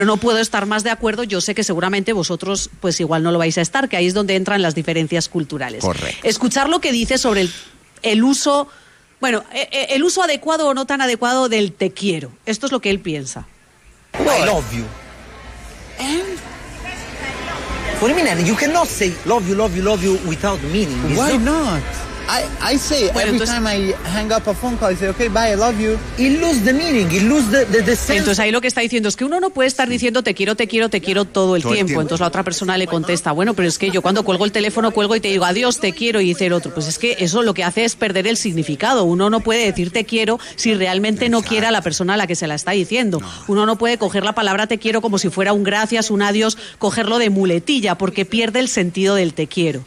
no puedo estar más de acuerdo. Yo sé que seguramente vosotros pues igual no lo vais a estar, que ahí es donde entran las diferencias culturales. Correcto. Escuchar lo que dice sobre el uso, bueno, el uso adecuado o no tan adecuado del te quiero. Esto es lo que él piensa. I love you. And? What do you mean? You cannot say love you without meaning. Why not? I say Bueno, every time I hang up a phone call, I say, okay, bye, I love you. It lose the meaning, it lose the sense. Entonces ahí lo que está diciendo es que uno no puede estar diciendo te quiero todo el tiempo. Entonces la otra persona le contesta, bueno, pero es que yo cuando cuelgo el teléfono cuelgo y te digo adiós, te quiero, y dice el otro, pues es que eso lo que hace es perder el significado. Uno no puede decir te quiero si realmente no quiere a la persona a la que se la está diciendo. Uno no puede coger la palabra te quiero como si fuera un gracias, un adiós, cogerlo de muletilla, porque pierde el sentido del te quiero.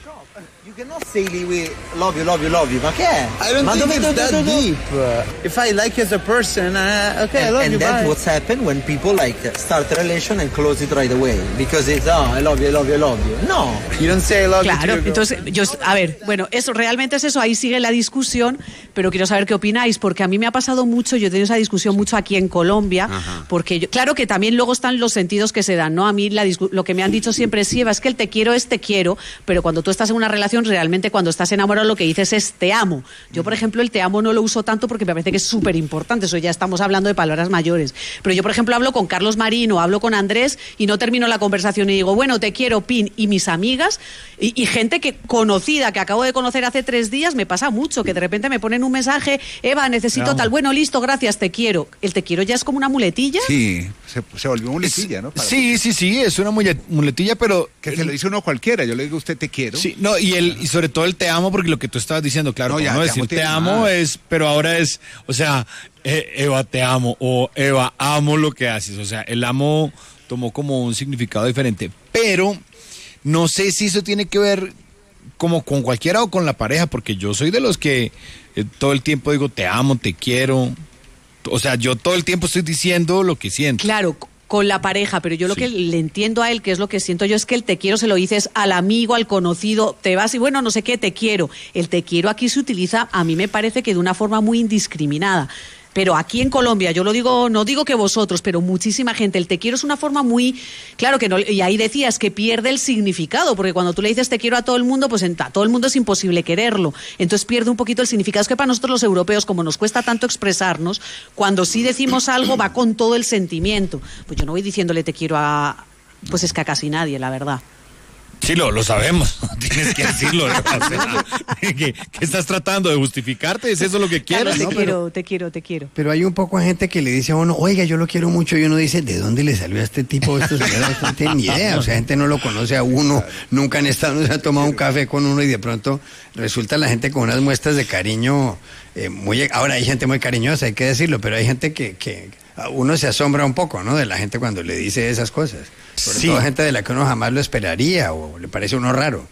You cannot say love you. ¿Para qué? I don't think it's that deep. If I like you as a person, okay, I love you, and that's bye. what's happened when people start a relation and close it right away. Because it's, I love you. No. You don't say I love you to Claro, your entonces, a ver, bueno, eso realmente es eso, ahí sigue la discusión, pero quiero saber qué opináis, porque a mí me ha pasado mucho, yo he tenido esa discusión mucho aquí en Colombia, porque claro que también luego están los sentidos que se dan, ¿no? A mí lo que me han dicho siempre es, Eva, es que el te quiero es te quiero, pero cuando tú estás en una relación, realmente cuando estás enamorado lo que dices es te amo. Yo, por ejemplo, el te amo no lo uso tanto porque me parece que es súper importante, eso ya estamos hablando de palabras mayores, pero yo, por ejemplo, hablo con Carlos Marín o hablo con Andrés y no termino la conversación y digo, bueno, te quiero, Pin, y mis amigas y gente que conocida, que acabo de conocer hace 3 días, me pasa mucho, que de repente me ponen un mensaje, Eva, necesito tal, bueno, listo, gracias, te quiero. El te quiero ya es como una muletilla. Sí, se volvió muletilla, ¿no? Sí, es una muletilla, pero... Que se lo dice uno a cualquiera, yo le digo a usted te quiero. Sí, no, y sobre todo el te amo, porque lo que tú estabas diciendo, claro, no decir te amo es, pero ahora es, o sea, Eva, te amo, o Eva, amo lo que haces, o sea, el amo tomó como un significado diferente, pero no sé si eso tiene que ver como con cualquiera o con la pareja, porque yo soy de los que todo el tiempo digo te amo, te quiero, o sea, yo todo el tiempo estoy diciendo lo que siento. Claro, con la pareja, pero yo lo que le entiendo a él, que es lo que siento yo, es que el te quiero se lo dices al amigo, al conocido, te vas y bueno, no sé qué, te quiero. El te quiero aquí se utiliza, a mí me parece que de una forma muy indiscriminada. Pero aquí en Colombia, yo lo digo, no digo que vosotros, pero muchísima gente, el te quiero es una forma muy, claro que no, y ahí decías que pierde el significado, porque cuando tú le dices te quiero a todo el mundo, pues a todo el mundo es imposible quererlo, entonces pierde un poquito el significado. Es que para nosotros los europeos, como nos cuesta tanto expresarnos, cuando sí decimos algo va con todo el sentimiento. Pues yo no voy diciéndole te quiero pues es que a casi nadie, la verdad. Sí, lo sabemos, tienes que decirlo. O sea, ¿qué estás tratando de justificarte? ¿Es eso lo que quieres? Carlos, te quiero. Pero hay un poco de gente que le dice a uno, oiga, yo lo quiero mucho, y uno dice, ¿de dónde le salió a este tipo? Esto no tiene ni idea, o sea, gente no lo conoce a uno, nunca han estado, no se han tomado un café con uno y de pronto resulta la gente con unas muestras de cariño ahora hay gente muy cariñosa, hay que decirlo, pero hay gente que uno se asombra un poco, ¿no? De la gente cuando le dice esas cosas. Sobre todo gente de la que uno jamás lo esperaría o le parece a uno raro.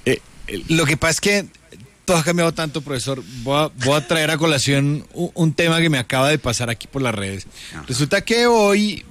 Lo que pasa es que todo ha cambiado tanto, profesor. Voy a traer a colación un tema que me acaba de pasar aquí por las redes. Resulta que hoy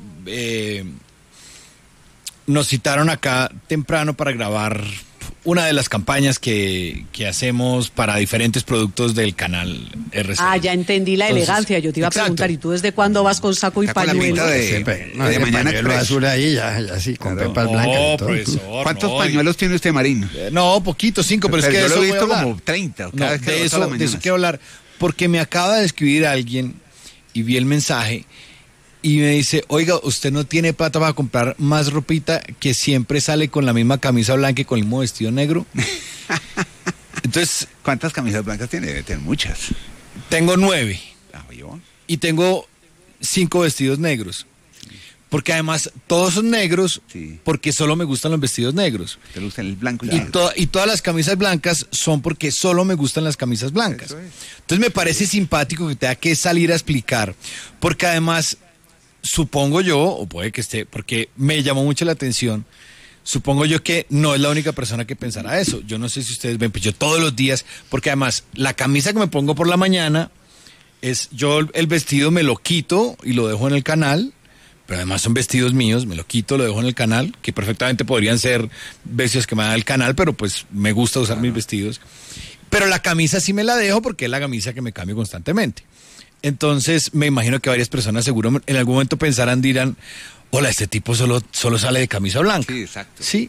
nos citaron acá temprano para grabar una de las campañas que hacemos para diferentes productos del canal RCN. Ah, ya entendí la elegancia. Yo te iba a preguntar, ¿y tú desde cuándo vas con saco y pañuelo? De Mañana Pañuelo Express. azul ahí, ya sí, con pepas blancas y todo. Profesor, ¿Cuántos pañuelos tiene usted, Marín? No, poquito, 5, pero es que yo de lo eso he visto voy a hablar. como 30. No, de eso quiero hablar, porque me acaba de escribir alguien y vi el mensaje y me dice, oiga, ¿usted no tiene plata para comprar más ropita que siempre sale con la misma camisa blanca y con el mismo vestido negro? Entonces, ¿cuántas camisas blancas tiene? Debe tener muchas. Tengo 9 y tengo 5 vestidos negros. Porque además todos son negros, porque solo me gustan los vestidos negros. Te gustan el blanco y todas las camisas blancas son porque solo me gustan las camisas blancas. Entonces me parece simpático que tenga que salir a explicar, porque además supongo yo, o puede que esté, porque me llamó mucho la atención, supongo yo que no es la única persona que pensará eso. Yo no sé si ustedes ven, pues yo todos los días, porque además la camisa que me pongo por la mañana es, yo el vestido me lo quito y lo dejo en el canal, pero además son vestidos míos, me lo quito, lo dejo en el canal, que perfectamente podrían ser vestidos que me da el canal, pero pues me gusta usar mis vestidos. Pero la camisa sí me la dejo porque es la camisa que me cambio constantemente. Entonces me imagino que varias personas seguro en algún momento pensarán, dirán, hola, este tipo solo sale de camisa blanca. Sí, exacto. Sí.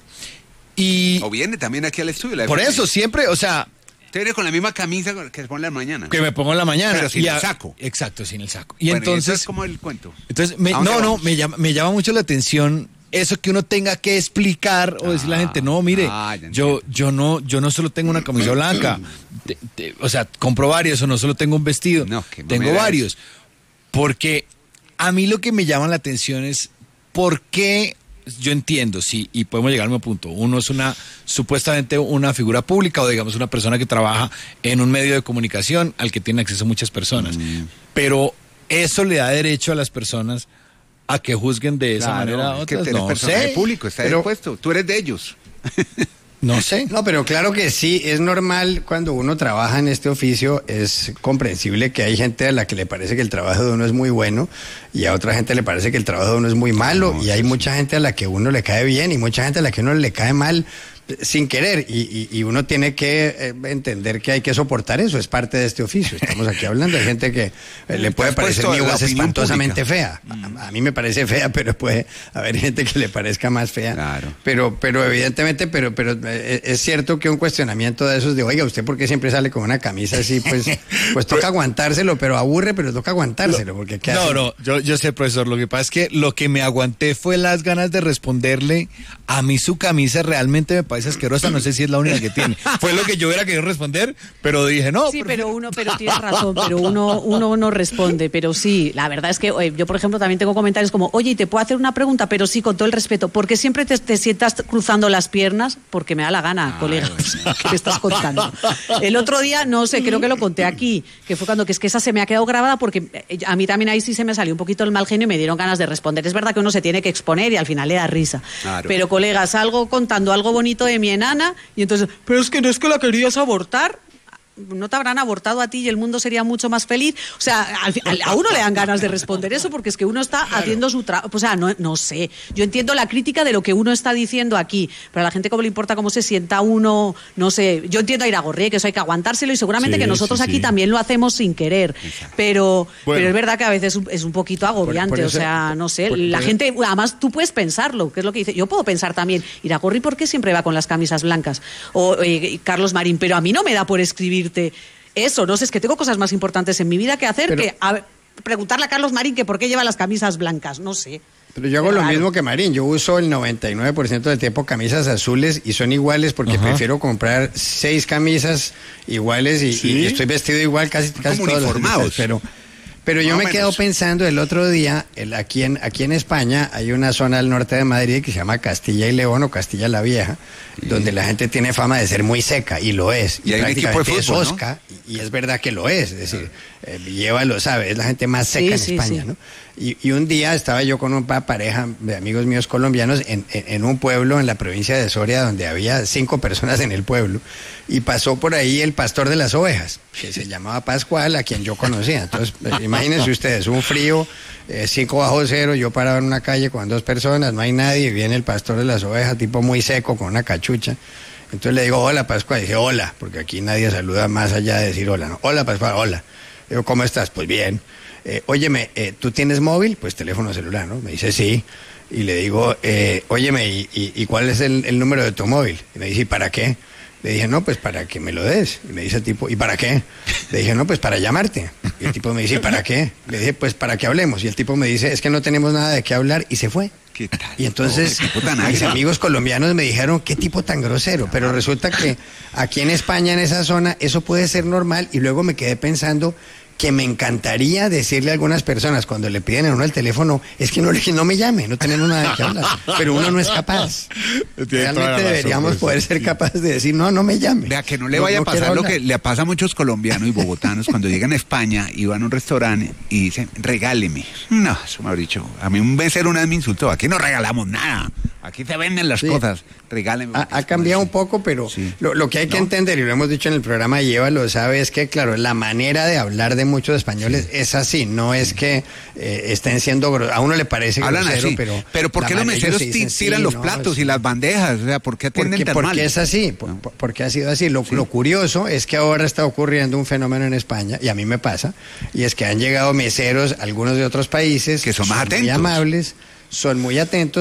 Y O viene también aquí al estudio. por eso siempre, o sea, Usted viene con la misma camisa que se pone en la mañana. que me pongo en la mañana. Pero sin y el saco. Exacto, sin el saco. Y Bueno, entonces, es como el cuento. entonces ¿A dónde vamos? me llama mucho la atención eso que uno tenga que explicar o decirle a la gente, no, mire, ya yo no solo tengo una camisa blanca, o sea, compro varios o no solo tengo un vestido, No, que no tengo me da varios. Porque a mí lo que me llama la atención es por qué. Yo entiendo, sí, y podemos llegar al mismo punto. Uno es supuestamente una figura pública o digamos una persona que trabaja en un medio de comunicación al que tiene acceso muchas personas. Pero eso le da derecho a las personas a que juzguen de esa manera a es que otras. eres No personaje sé, público, está dispuesto. Tú eres de ellos. no sé. No, pero claro que sí, es normal cuando uno trabaja en este oficio, es comprensible que hay gente a la que le parece que el trabajo de uno es muy bueno y a otra gente le parece que el trabajo de uno es muy malo y hay mucha gente a la que uno le cae bien y mucha gente a la que uno le cae mal sin querer y uno tiene que entender que hay que soportar eso, es parte de este oficio. Estamos aquí hablando de gente que le puede has parecer puesto mi la voz opinión espantosamente pública. fea. A mí me parece fea, pero puede haber gente que le parezca más fea. Claro. Pero evidentemente, pero es cierto que un cuestionamiento de esos de, oiga, ¿usted por qué siempre sale con una camisa así? Pues toca aguantárselo, pero aburre, pero toca aguantárselo, porque ¿qué hace? No, yo sé, profesor, lo que pasa es que lo que me aguanté fue las ganas de responderle, a mí su camisa realmente me parece asquerosa, no sé si es la única que tiene. Fue lo que yo hubiera querido responder, pero dije, no. Sí, pero tienes razón, pero uno no responde, pero sí, la verdad es que yo, por ejemplo, también tengo comentarios como, oye, ¿y te puedo hacer una pregunta? Pero sí, con todo el respeto, porque siempre te sientas cruzando las piernas, porque me da la gana, colega, ¿qué te estás contando? El otro día, no sé, creo que lo conté aquí, que fue cuando, que es que esa se me ha quedado grabada, porque a mí también ahí sí se me salió un poquito el mal genio y me dieron ganas de responder. Es verdad que uno se tiene que exponer y al final le da risa. Claro. Pero, colega, salgo contando algo bonito de mi enana y entonces, pero es que no es que la querías abortar. No te habrán abortado a ti y el mundo sería mucho más feliz. O sea, a uno le dan ganas de responder eso porque es que uno está haciendo su trabajo. O sea, no sé. Yo entiendo la crítica de lo que uno está diciendo aquí, pero a la gente como le importa cómo se sienta uno, no sé. Yo entiendo a Iragorri, que eso hay que aguantárselo y seguramente Sí, que nosotros sí, aquí sí. también lo hacemos sin querer. Pero es verdad que a veces es un poquito agobiante. Por eso- o sea, no sé. La gente, además tú puedes pensarlo, que es lo que dice. Yo puedo pensar también, Iragorri, ¿por qué siempre va con las camisas blancas? O Carlos Marín, pero a mí no me da por escribirte eso, no sé, es que tengo cosas más importantes en mi vida que hacer que preguntarle a Carlos Marín que por qué lleva las camisas blancas, no sé. Pero yo hago Qué lo raro. mismo que Marín, yo uso el 99% del tiempo camisas azules y son iguales porque prefiero comprar 6 camisas iguales y estoy vestido igual casi como todos los uniformados. días, pero yo Más o me quedo menos. pensando el otro día, aquí en España hay una zona al norte de Madrid que se llama Castilla y León o Castilla la Vieja, donde la gente tiene fama de ser muy seca y lo es. Y hay un equipo de prácticamente es fútbol, ¿no? osca, y es verdad que lo es decir, Lleva lo sabe, es la gente más seca Sí, en España, sí. ¿no? Y un día estaba yo con una pareja de amigos míos colombianos en un pueblo en la provincia de Soria donde había 5 personas en el pueblo y pasó por ahí el pastor de las ovejas, que se llamaba Pascual, a quien yo conocía. Entonces, imagínense ustedes, un frío, 5 bajo cero, yo parado en una calle con 2 personas, no hay nadie, y viene el pastor de las ovejas, tipo muy seco, con una cachucha. Entonces le digo, hola Pascual, y dice, hola, porque aquí nadie saluda más allá de decir hola, ¿no? Hola Pascual, hola. Digo, ¿cómo estás? Pues bien. Óyeme, ¿tú tienes móvil? Pues teléfono celular, ¿no? Me dice, sí. Y le digo, óyeme, ¿y cuál es el número de tu móvil? Y me dice, ¿y para qué? Le dije, no, pues para que me lo des. Y me dice el tipo, ¿y para qué? Le dije, no, pues para llamarte. Y el tipo me dice, ¿y para qué? Le dije, pues para que hablemos. Y el tipo me dice, es que no tenemos nada de qué hablar, y se fue. ¿Qué tal? Y entonces Pobre tipo tan mis agrio. amigos colombianos me dijeron, qué tipo tan grosero. Pero resulta que aquí en España, en esa zona, eso puede ser normal. Y luego me quedé pensando que me encantaría decirle a algunas personas cuando le piden a uno el teléfono, es que no me llame, no tenemos nada de qué hablar. Pero uno no es capaz. Tiene toda la Realmente razón, deberíamos profesor. poder ser capaces de decir, no me llame. Vea, que no le vaya a quiero pasar lo hablar. que le pasa a muchos colombianos y bogotanos cuando llegan a España y van a un restaurante y dicen, regáleme. No, eso me ha dicho. A mí un mesero una vez me insultó, aquí no regalamos nada. Aquí se venden las Sí. cosas. Regáleme. Ha cambiado un poco, pero Sí. lo que hay que entender, y lo hemos dicho en el programa, y Eva lo sabe, es que, claro, la manera de hablar de muchos españoles es así, no es que estén siendo groseros. A uno le parece Hablan grosero, así. pero ¿por qué la los manera- meseros ellos dicen, tiran sí, los no, platos sí. y las bandejas? O sea, ¿por qué atienden tan mal? Porque es así, porque ha sido así. Lo curioso es que ahora está ocurriendo un fenómeno en España, y a mí me pasa, y es que han llegado meseros, algunos de otros países, Que son más muy atentos. amables, son muy atentos